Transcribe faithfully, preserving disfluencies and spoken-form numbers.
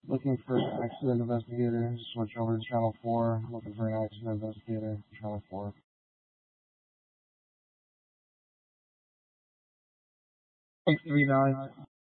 Looking for an accident investigator. Switch over to channel four. Looking for an accident investigator. Channel four. Eight three nine.